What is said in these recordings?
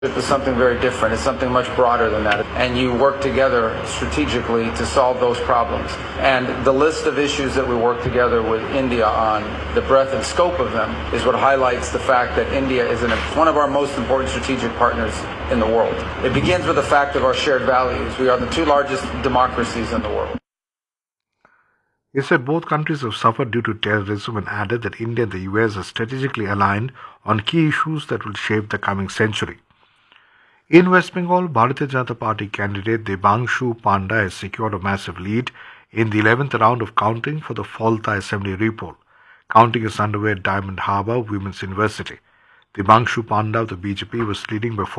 It's something very different. It's something much broader than that. And you work together strategically to solve those problems. And the list of issues that we work together with India on, the breadth and scope of them, is what highlights the fact that India is one of our most important strategic partners in the world. It begins with the fact of our shared values. We are the two largest democracies in the world. He said both countries have suffered due to terrorism and added that India and the US are strategically aligned on key issues that will shape the coming century. In West Bengal, Bharatiya Janata Party candidate Debangshu Panda has secured a massive lead in the 11th round of counting for the Falta Assembly repoll. Counting is underway at Diamond Harbour Women's University. Debangshu Panda of the BJP was leading by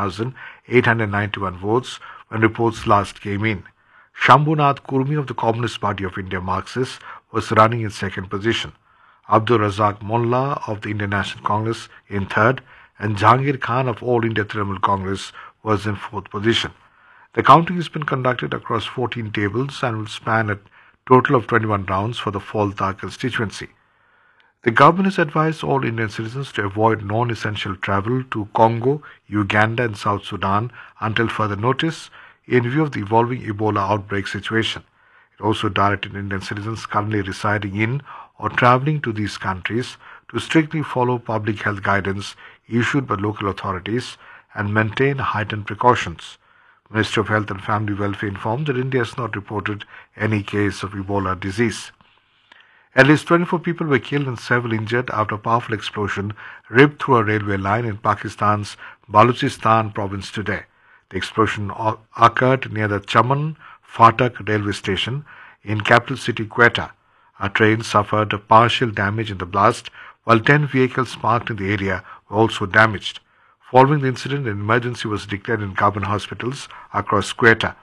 44,891 votes when reports last came in. Shambhunath Kurmi of the Communist Party of India Marxist was running in second position. Abdul Razak Molla of the Indian National Congress in third, and Jahangir Khan of All India Trinamool Congress was in fourth position. The counting has been conducted across 14 tables and will span a total of 21 rounds for the Falta constituency. The government has advised all Indian citizens to avoid non-essential travel to Congo, Uganda and South Sudan until further notice in view of the evolving Ebola outbreak situation. It also directed Indian citizens currently residing in or traveling to these countries to strictly follow public health guidance issued by local authorities and maintain heightened precautions. Ministry of Health and Family Welfare informed that India has not reported any case of Ebola disease. At least 24 people were killed and several injured after a powerful explosion ripped through a railway line in Pakistan's Balochistan province today. The explosion occurred near the Chaman Fatak railway station in capital city Quetta. A train suffered partial damage in the blast, while 10 vehicles parked in the area were also damaged. Following the incident, an emergency was declared in government hospitals across Quetta.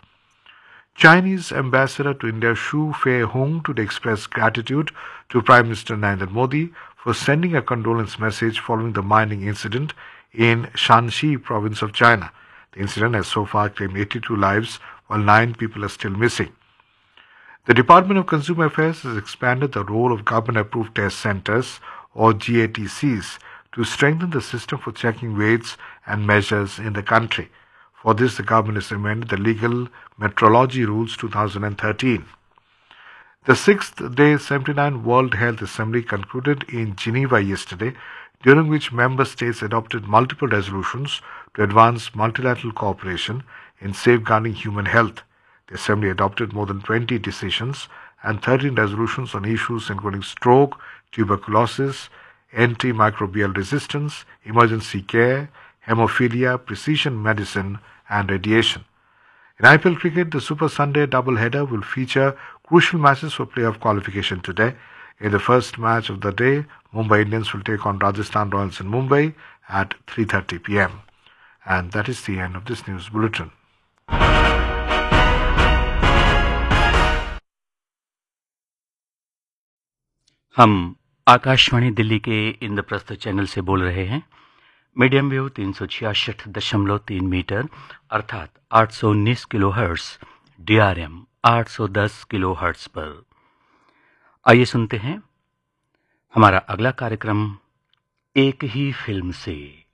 Chinese ambassador to India Xu Feihong today expressed gratitude to Prime Minister Narendra Modi for sending a condolence message following the mining incident in Shanxi province of China. The incident has so far claimed 82 lives, while 9 people are still missing. The Department of Consumer Affairs has expanded the role of government-approved test centers, or GATCs, to strengthen the system for checking weights and measures in the country. For this, the government has amended the Legal Metrology Rules 2013. The 6th day 79 World Health Assembly concluded in Geneva yesterday, during which member states adopted multiple resolutions to advance multilateral cooperation in safeguarding human health. The Assembly adopted more than 20 decisions and 13 resolutions on issues including stroke, tuberculosis, antimicrobial resistance, emergency care, hemophilia, precision medicine, and radiation. In IPL cricket, the Super Sunday doubleheader will feature crucial matches for playoff qualification today. In the first match of the day, Mumbai Indians will take on Rajasthan Royals in Mumbai at 3:30 p.m. And that is the end of this news bulletin. हम आकाशवाणी दिल्ली के Indraprastha channel से बोल रहे हैं। Medium wave 366.3 metre अर्थात 819 kilohertz, DRM 810 kilohertz पर। आइए सुनते हैं हमारा अगला कार्यक्रम एक ही फिल्म से।